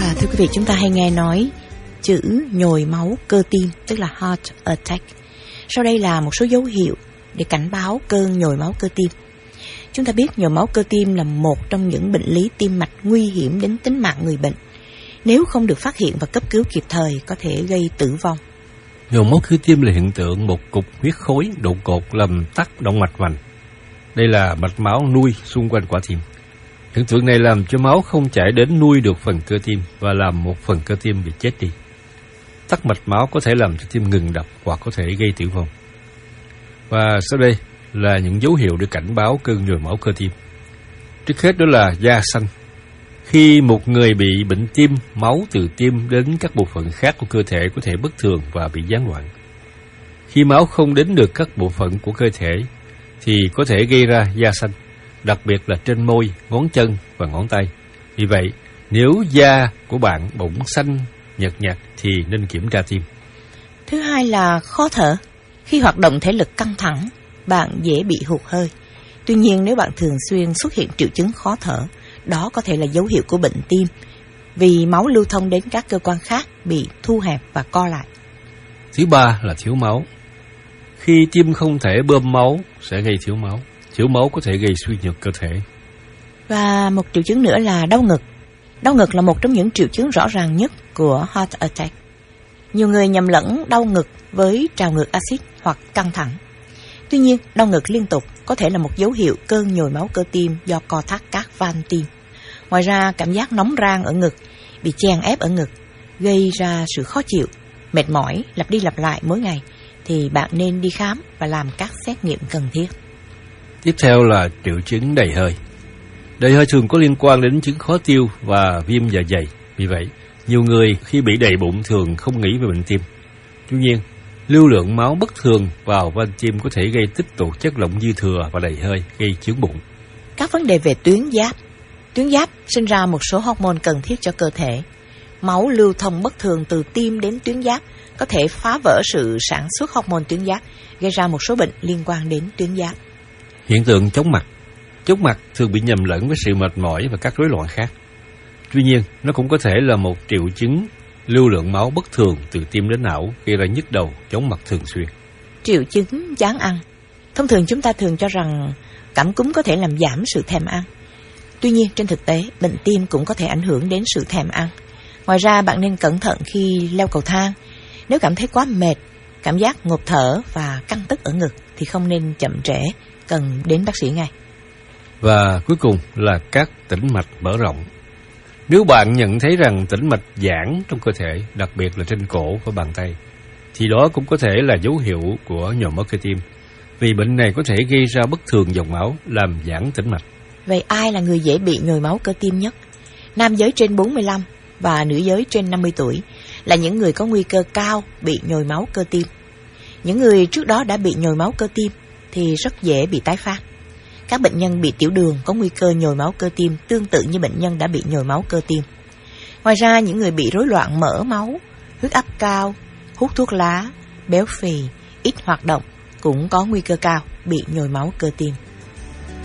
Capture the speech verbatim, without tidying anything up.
À, thưa quý vị, chúng ta hay nghe nói chữ nhồi máu cơ tim, tức là heart attack. Sau đây là một số dấu hiệu để cảnh báo cơn nhồi máu cơ tim. Chúng ta biết nhồi máu cơ tim là một trong những bệnh lý tim mạch nguy hiểm đến tính mạng người bệnh. Nếu không được phát hiện và cấp cứu kịp thời, có thể gây tử vong. Nhồi máu cơ tim là hiện tượng một cục huyết khối đột ngột làm tắc động mạch vành. Đây là mạch máu nuôi xung quanh quả tim. Hiện tượng này làm cho máu không chảy đến nuôi được phần cơ tim và làm một phần cơ tim bị chết đi. Tắc mạch máu có thể làm cho tim ngừng đập hoặc có thể gây tử vong. Và sau đây là những dấu hiệu để cảnh báo cơn nhồi máu cơ tim. Trước hết đó là da xanh. Khi một người bị bệnh tim, máu từ tim đến các bộ phận khác của cơ thể có thể bất thường và bị gián đoạn. Khi máu không đến được các bộ phận của cơ thể thì có thể gây ra da xanh, đặc biệt là trên môi, ngón chân và ngón tay. Vì vậy, nếu da của bạn bỗng xanh, nhợt nhạt thì nên kiểm tra tim. Thứ hai là khó thở. Khi hoạt động thể lực căng thẳng, bạn dễ bị hụt hơi. Tuy nhiên, nếu bạn thường xuyên xuất hiện triệu chứng khó thở, đó có thể là dấu hiệu của bệnh tim, vì máu lưu thông đến các cơ quan khác bị thu hẹp và co lại. Thứ ba là thiếu máu. Khi tim không thể bơm máu sẽ gây thiếu máu. Thiếu máu có thể gây suy nhược cơ thể. Và một triệu chứng nữa là đau ngực. Đau ngực là một trong những triệu chứng rõ ràng nhất của heart attack. Nhiều người nhầm lẫn đau ngực với trào ngược axit hoặc căng thẳng. Tuy nhiên, đau ngực liên tục có thể là một dấu hiệu cơn nhồi máu cơ tim do co thắt các van tim. Ngoài ra, cảm giác nóng rang ở ngực, bị chèn ép ở ngực, gây ra sự khó chịu, mệt mỏi, lặp đi lặp lại mỗi ngày, thì bạn nên đi khám và làm các xét nghiệm cần thiết. Tiếp theo là triệu chứng đầy hơi. Đầy hơi thường có liên quan đến chứng khó tiêu và viêm dạ dày. Vì vậy, nhiều người khi bị đầy bụng thường không nghĩ về bệnh tim. Tuy nhiên, lưu lượng máu bất thường vào van tim có thể gây tích tụ chất lỏng dư thừa và đầy hơi, gây chướng bụng. Các vấn đề về tuyến giáp. Tuyến giáp sinh ra một số hormone cần thiết cho cơ thể. Máu lưu thông bất thường từ tim đến tuyến giáp có thể phá vỡ sự sản xuất hormone tuyến giáp, gây ra một số bệnh liên quan đến tuyến giáp. Hiện tượng chóng mặt. Chóng mặt thường bị nhầm lẫn với sự mệt mỏi và các rối loạn khác. Tuy nhiên, nó cũng có thể là một triệu chứng lưu lượng máu bất thường từ tim đến não, gây ra nhức đầu, chóng mặt thường xuyên. Triệu chứng chán ăn. Thông thường chúng ta thường cho rằng cảm cúm có thể làm giảm sự thèm ăn. Tuy nhiên, trên thực tế, bệnh tim cũng có thể ảnh hưởng đến sự thèm ăn. Ngoài ra, bạn nên cẩn thận khi leo cầu thang. Nếu cảm thấy quá mệt, cảm giác ngộp thở và căng tức ở ngực thì không nên chậm trễ, cần đến bác sĩ ngay. Và cuối cùng là các tĩnh mạch mở rộng. Nếu bạn nhận thấy rằng tĩnh mạch giãn trong cơ thể, đặc biệt là trên cổ và bàn tay, thì đó cũng có thể là dấu hiệu của nhồi máu cơ tim. Vì bệnh này có thể gây ra bất thường dòng máu, làm giãn tĩnh mạch. Vậy ai là người dễ bị nhồi máu cơ tim nhất? Nam giới trên bốn mươi lăm và nữ giới trên năm mươi tuổi là những người có nguy cơ cao bị nhồi máu cơ tim. Những người trước đó đã bị nhồi máu cơ tim thì rất dễ bị tái phát. Các bệnh nhân bị tiểu đường có nguy cơ nhồi máu cơ tim tương tự như bệnh nhân đã bị nhồi máu cơ tim. Ngoài ra, những người bị rối loạn mỡ máu, huyết áp cao, hút thuốc lá, béo phì, ít hoạt động cũng có nguy cơ cao bị nhồi máu cơ tim.